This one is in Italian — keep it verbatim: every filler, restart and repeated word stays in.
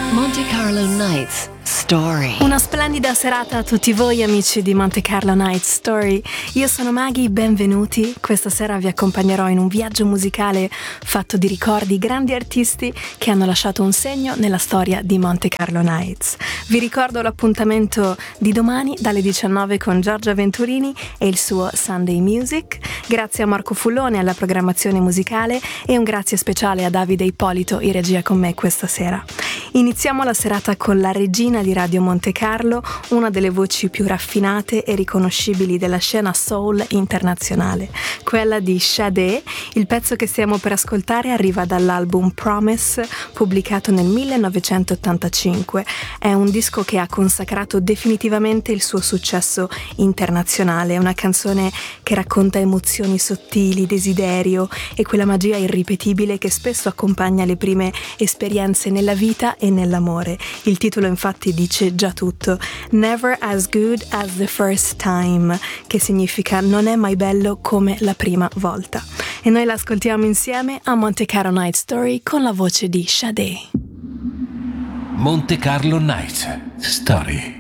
Monte Carlo Nights Story. Una splendida serata a tutti voi amici di Monte Carlo Night Story. Io sono Maggie, benvenuti. Questa sera vi accompagnerò in un viaggio musicale fatto di ricordi grandi artisti che hanno lasciato un segno nella storia di Monte Carlo Nights. Vi ricordo l'appuntamento di domani dalle diciannove con Giorgia Venturini e il suo Sunday Music. Grazie a Marco Fullone alla programmazione musicale e un grazie speciale a Davide Ippolito in regia con me questa sera. Iniziamo la serata con la regina di Radio Monte Carlo, una delle voci più raffinate e riconoscibili della scena soul internazionale, quella di Sade. Il pezzo che stiamo per ascoltare arriva dall'album Promise, pubblicato nel millenovecentottantacinque. È un disco che ha consacrato definitivamente il suo successo internazionale, è una canzone che racconta emozioni sottili, desiderio e quella magia irripetibile che spesso accompagna le prime esperienze nella vita e nell'amore. Il titolo infatti dice già tutto: Never as good as the first time, che significa non è mai bello come la prima volta. E noi l'ascoltiamo insieme a Monte Carlo Night Story con la voce di Sade. Monte Carlo Night Story.